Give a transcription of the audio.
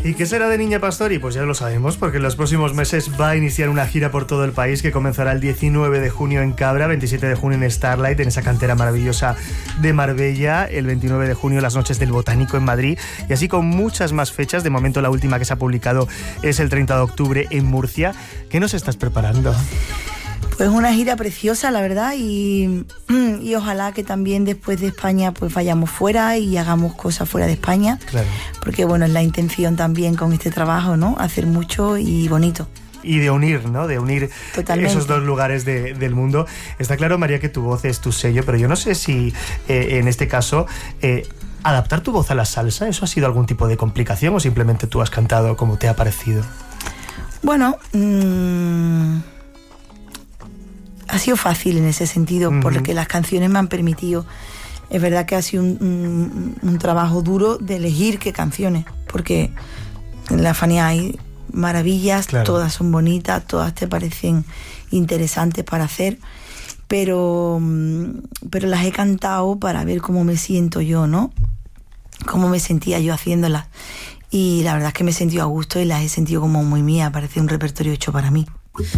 ¿Y qué será de Niña Pastori? Pues ya lo sabemos, porque en los próximos meses va a iniciar una gira por todo el país que comenzará el 19 de junio en Cabra, 27 de junio en Starlight, en esa cantera maravillosa de Marbella, el 29 de junio las Noches del Botánico en Madrid, y así con muchas más fechas. De momento la última que se ha publicado es el 30 de octubre en Murcia. ¿Qué nos estás preparando? Pues una gira preciosa, la verdad, y ojalá que también después de España pues vayamos fuera y hagamos cosas fuera de España. Claro. Porque bueno, es la intención también con este trabajo, ¿no? Hacer mucho y bonito. Y de unir, ¿no? De unir Totalmente. Esos dos lugares del mundo. Está claro, María, que tu voz es tu sello, pero yo no sé si en este caso adaptar tu voz a la salsa, ¿eso ha sido algún tipo de complicación o simplemente tú has cantado como te ha parecido? Bueno, ha sido fácil en ese sentido, porque las canciones me han permitido. Es verdad que ha sido un trabajo duro de elegir qué canciones, porque en la Fania hay maravillas, claro. Todas son bonitas, todas te parecen interesantes para hacer, pero las he cantado para ver cómo me siento yo, ¿no? Cómo me sentía yo haciéndolas. Y la verdad es que me he sentido a gusto y las he sentido como muy mías, parece un repertorio hecho para mí.